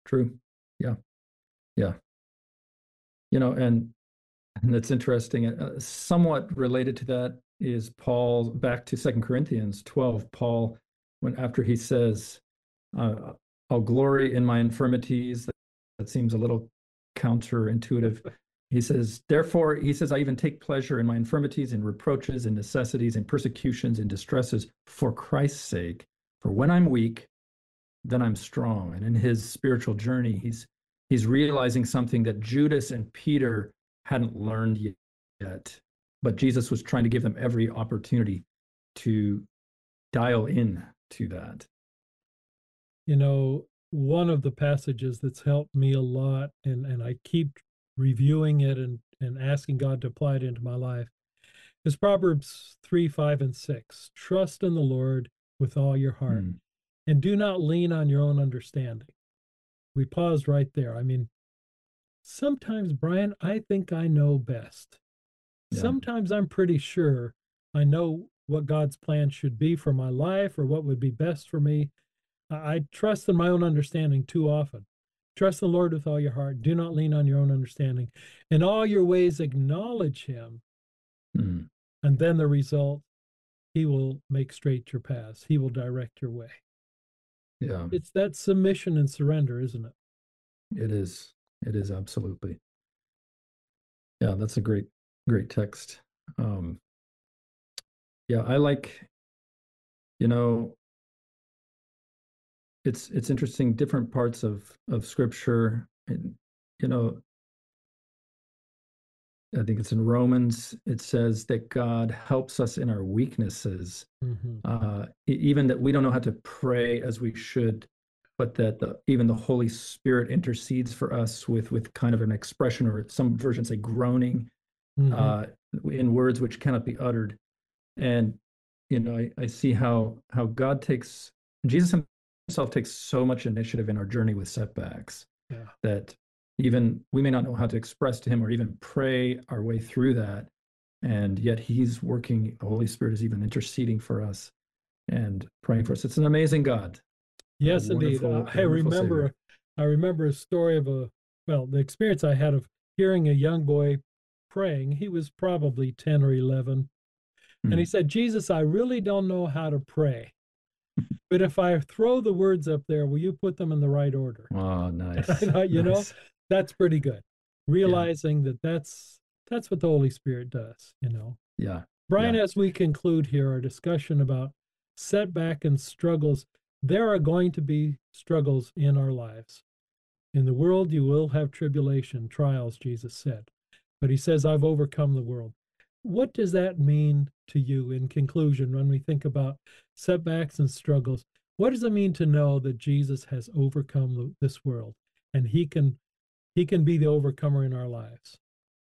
True. Yeah. Yeah. And it's interesting. Somewhat related to that is Paul, back to Second Corinthians 12. Paul, when after he says, uh, I'll glory in my infirmities, that seems a little counterintuitive. He says, therefore, he says, I even take pleasure in my infirmities, in reproaches, in necessities, in persecutions, in distresses for Christ's sake. For when I'm weak, then I'm strong. And in his spiritual journey, he's realizing something that Judas and Peter hadn't learned yet. But Jesus was trying to give them every opportunity to dial in to that. You know, one of the passages that's helped me a lot, and I keep reviewing it and asking God to apply it into my life, is Proverbs 3, 5, and 6. Trust in the Lord with all your heart Mm, and do not lean on your own understanding. We paused right there. I mean, sometimes, Brian, I think I know best. yeah. Sometimes I'm pretty sure I know what God's plan should be for my life or what would be best for me. I trust in my own understanding too often. Trust the Lord with all your heart. Do not lean on your own understanding. In all your ways, acknowledge Him. Mm, And then the result, He will make straight your paths. He will direct your way. yeah. It's that submission and surrender, isn't it? It is. It is absolutely. Yeah, that's a great text. Um, yeah, I like, you know, it's interesting, different parts of scripture. And, you know, I think it's in Romans, it says that God helps us in our weaknesses, Mm-hmm. even that we don't know how to pray as we should, but that even the Holy Spirit intercedes for us with kind of an expression, or some versions say groaning, Mm-hmm. uh, in words which cannot be uttered. And I see how God takes Jesus himself takes so much initiative in our journey with setbacks Yeah. that even we may not know how to express to him or even pray our way through that. And yet he's working, the Holy Spirit is even interceding for us and praying for us. It's an amazing God, a Yes, indeed. wonderful, wonderful Savior. I remember a story of the experience I had of hearing a young boy praying. He was probably 10 or 11. And he Hmm. said, Jesus, I really don't know how to pray, but if I throw the words up there, will you put them in the right order? Oh, I nice. thought, Nice. that's pretty good. Yeah. Realizing that that's what the Holy Spirit does. Yeah. Brian, Yeah. as we conclude here our discussion about setback and struggles, there are going to be struggles in our lives. In the world, you will have tribulation, trials, Jesus said. But he says, I've overcome the world. What does that mean to you in conclusion when we think about setbacks and struggles? What does it mean to know that Jesus has overcome this world and he can be the overcomer in our lives?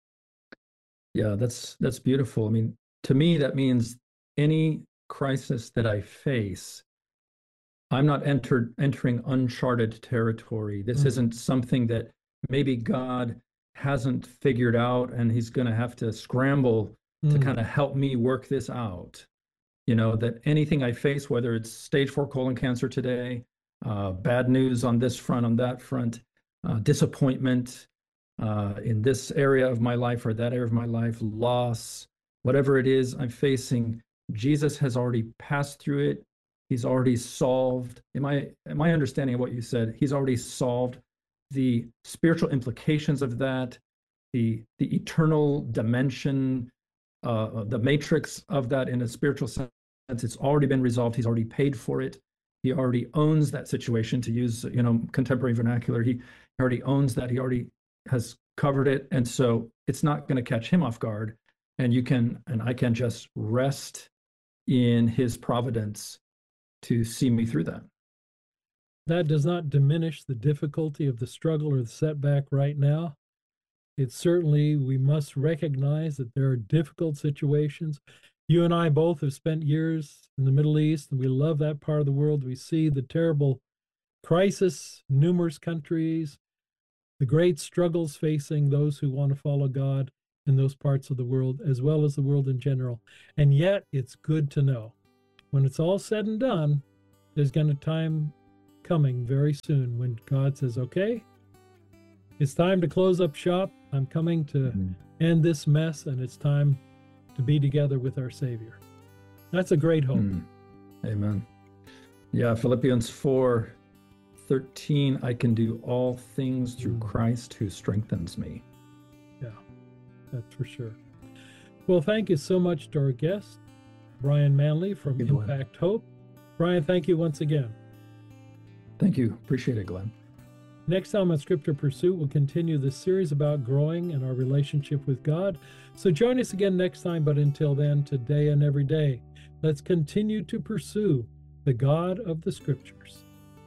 Yeah, that's beautiful. I mean, to me, that means any crisis that I face, I'm not entering uncharted territory. This Mm, isn't something that maybe God hasn't figured out and he's going to have to scramble to mm, kind of help me work this out. That anything I face, whether it's stage 4 colon cancer today, bad news on this front, on that front, disappointment in this area of my life or that area of my life, loss, whatever it is I'm facing, Jesus has already passed through it. He's already solved. In my understanding of what you said, he's already solved the spiritual implications of that, the eternal dimension, the matrix of that in a spiritual sense. It's already been resolved. He's already paid for it. He already owns that situation, to use contemporary vernacular. He already owns that. He already has covered it, and so it's not going to catch him off guard. And I can just rest in his providence to see me through that. that does not diminish the difficulty of the struggle or the setback right now. It's certainly, we must recognize that there are difficult situations. You and I both have spent years in the Middle East, and we love that part of the world. We see the terrible crisis, numerous countries, the great struggles facing those who want to follow God in those parts of the world, as well as the world in general. And yet, it's good to know when it's all said and done, there's going to coming very soon when God says, okay, it's time to close up shop. I'm coming to end this mess, and it's time to be together with our Savior. That's a great hope. Amen. Yeah, Philippians 4:13, I can do all things through Christ who strengthens me. Yeah, that's for sure. Well, thank you so much to our guest, Brian Manley from Impact Hope. Brian, thank you once again. Thank you. Appreciate it, Glenn. Next time on Scripture Pursuit, we'll continue this series about growing in our relationship with God. So join us again next time, but until then, today and every day, let's continue to pursue the God of the Scriptures.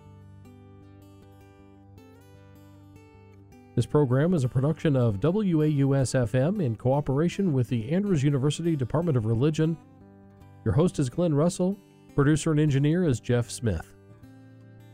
This program is a production of WAUS-FM in cooperation with the Andrews University Department of Religion. Your host is Glenn Russell. Producer and engineer is Jeff Smith.